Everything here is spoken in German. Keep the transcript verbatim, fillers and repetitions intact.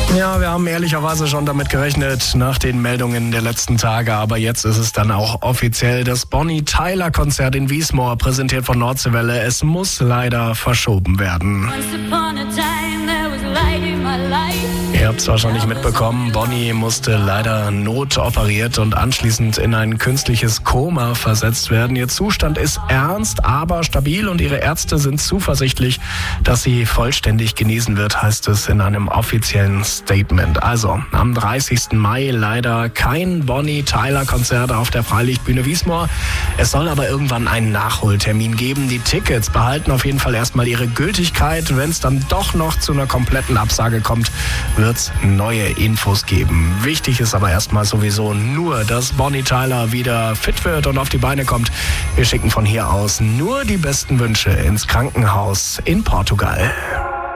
Ja, wir haben ehrlicherweise schon damit gerechnet nach den Meldungen der letzten Tage, aber jetzt ist es dann auch offiziell. Das Bonnie-Tyler-Konzert in Wiesmoor, präsentiert von Nordseewelle, es muss leider verschoben werden. Ihr habt es wahrscheinlich mitbekommen, Bonnie musste leider notoperiert und anschließend in ein künstliches Koma versetzt werden. Ihr Zustand ist ernst, aber stabil und ihre Ärzte sind zuversichtlich, dass sie vollständig genesen wird, heißt es in einem offiziellen Statement. Also am dreißigsten Mai leider kein Bonnie-Tyler-Konzert auf der Freilichtbühne Wiesmoor. Es soll aber irgendwann einen Nachholtermin geben. Die Tickets behalten auf jeden Fall erstmal ihre Gültigkeit. Wenn es dann doch noch zu einer kompletten Absage kommt, wird es neue Infos geben. Wichtig ist aber erstmal sowieso nur, dass Bonnie Tyler wieder fit wird und auf die Beine kommt. Wir schicken von hier aus nur die besten Wünsche ins Krankenhaus in Portugal.